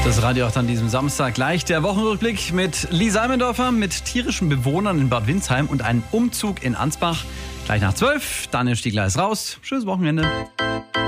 Das Radio auch an diesem Samstag gleich der Wochenrückblick mit Lisa Almendorfer, mit tierischen Bewohnern in Bad Windsheim und einem Umzug in Ansbach. Gleich nach 12, Daniel Stiegler ist raus. Schönes Wochenende.